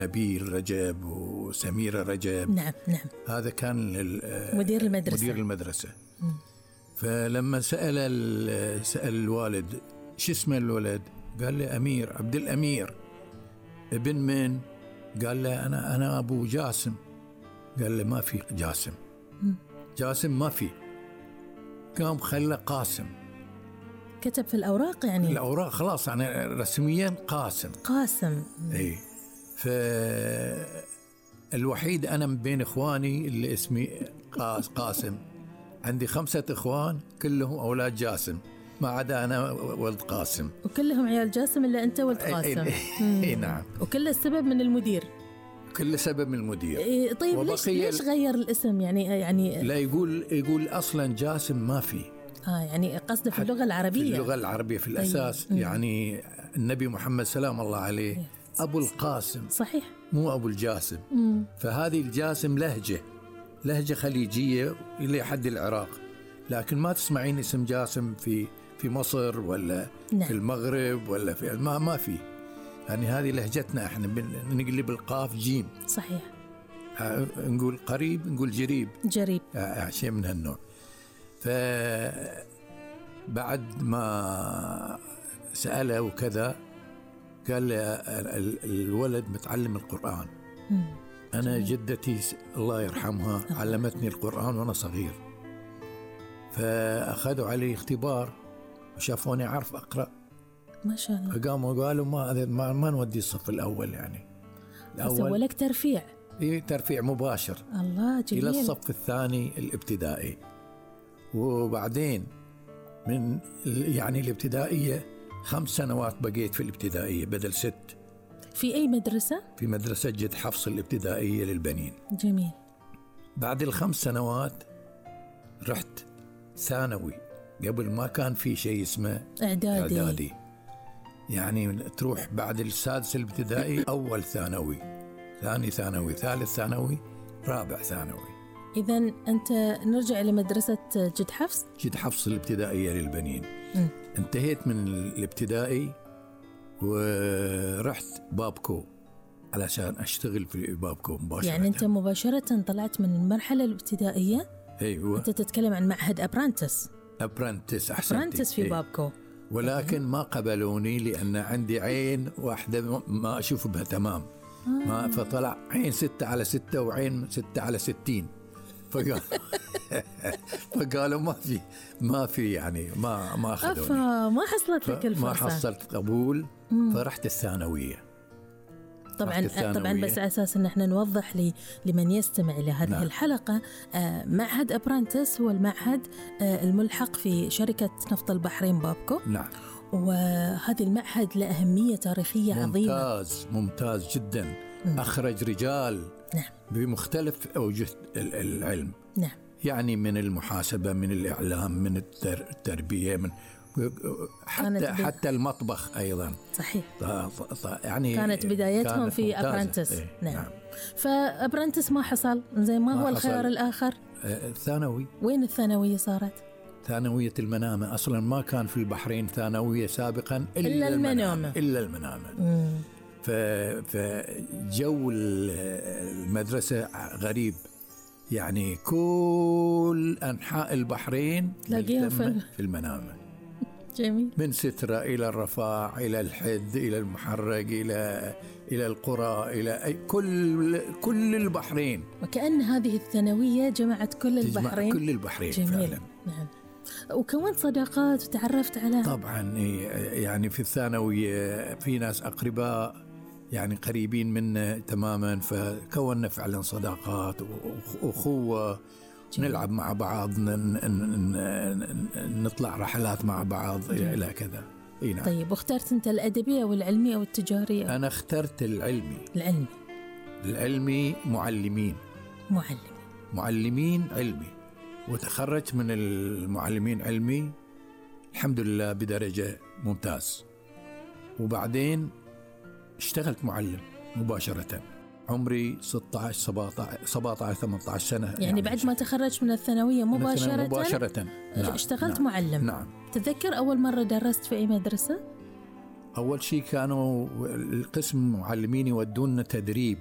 نبيل رجب وسميرة رجب. نعم نعم. هذا كان مدير المدرسة. فلما سأل الوالد شو اسمه الولد، قال له أمير، عبد الأمير. ابن من؟ قال له أنا أبو جاسم. قال له ما في جاسم. جاسم ما في. قام خلى قاسم. كتب في الأوراق، يعني الأوراق خلاص يعني رسميا قاسم. اي. فالوحيد أنا من بين إخواني اللي اسمي قاسم. عندي 5 إخوان كلهم أولاد جاسم، ما عدا أنا ولد قاسم. وكلهم عيال جاسم إلا أنت ولد قاسم. اي نعم. وكل السبب من المدير. كل سبب من المدير. طيب ليش غير الاسم؟ يعني لا، يقول أصلا جاسم ما في. يعني قصده في اللغة العربية. في اللغة العربية في الأساس. يعني النبي محمد سلام الله عليه أبو القاسم، صحيح، مو أبو الجاسم. فهذه الجاسم لهجة خليجية إلى حد العراق، لكن ما تسمعين اسم جاسم في مصر ولا في المغرب ولا في ما في. يعني هذه لهجتنا احنا، نقلب القاف جيم. صحيح. نقول قريب، نقول جريب. شيء من هالنوع. فبعد ما سأله وكذا قال لي الولد متعلم القرآن. أنا جدتي الله يرحمها علمتني القرآن وأنا صغير، فأخذوا علي اختبار وشافوني عارف أقرأ ما شاء الله. فقاموا قالوا ما نودي الصف الأول، يعني سووا لك ترفيع. ترفيع مباشر. الله جميل. إلى الصف الثاني الابتدائي. وبعدين من يعني الابتدائية 5 سنوات بقيت في الابتدائية بدل 6. في أي مدرسة؟ في مدرسة جد حفص الابتدائية للبنين. جميل. بعد ال5 سنوات رحت ثانوي، قبل ما كان في شيء اسمه إعدادي. يعني تروح بعد السادس الابتدائي أول ثانوي، ثاني ثانوي، ثالث ثانوي، رابع ثانوي. إذن أنت نرجع لمدرسة جد حفص الابتدائية للبنين. انتهيت من الابتدائي ورحت بابكو علشان أشتغل في بابكو مباشرة. يعني أنت مباشرة طلعت من المرحلة الابتدائية. أيوة. أنت تتكلم عن معهد أبرانتس أحسنتي. في بابكو. ولكن ما قبلوني لأن عندي عين واحدة ما أشوف بها تمام. ما فطلع عين 6/6 وعين 6/60. فقالوا ما في يعني ما أخذوني. ما حصلت لك الفرصة. ما حصلت قبول. فرحت الثانوية. طبعا بس أساس أن احنا نوضح لمن يستمع إلى هذه الحلقة، معهد أبرانتس هو المعهد الملحق في شركة نفط البحرين بابكو. نعم. وهذا المعهد له أهمية تاريخية عظيمة. ممتاز جدا. أخرج رجال بمختلف أوجه العلم. نعم. يعني من المحاسبة، من الإعلام، من التربية، من حتى المطبخ أيضا. صحيح. يعني كانت بدايتهم في أبرانتس. نعم. فأبرانتس ما حصل. زي ما هو الخيار الآخر؟ ثانوي. وين الثانوية صارت؟ ثانوية المنامة. أصلا ما كان في البحرين ثانوية سابقا إلا المنامة. فجو المدرسة غريب، يعني كل أنحاء البحرين تلاقيها في المنامة. جميل. من سترة إلى الرفاع إلى الحد إلى المحرق إلى القرى إلى كل البحرين. وكأن هذه الثانوية جمعت كل البحرين. كل البحرين. جميل. فعلا. نعم. وكونت صداقات وتعرفت على. طبعا يعني في الثانوية في ناس أقرباء يعني قريبين منا تماما، فكوننا فعلا صداقات وأخوة. نلعب مع بعض، نطلع رحلات مع بعض إلى كذا. نعم. طيب، واخترت أنت الأدبية والعلمية والتجارية؟ أنا اخترت العلمي. معلمين علمي، وتخرجت من المعلمين علمي الحمد لله بدرجة ممتاز. وبعدين اشتغلت معلم مباشرة، عمري 17-18 سنة. يعني بعد ما تخرجت من الثانوية مباشرة نعم. اشتغلت معلم. نعم. تتذكر أول مرة درست في أي مدرسة؟ أول شيء كانوا القسم المعلمين يودونا تدريب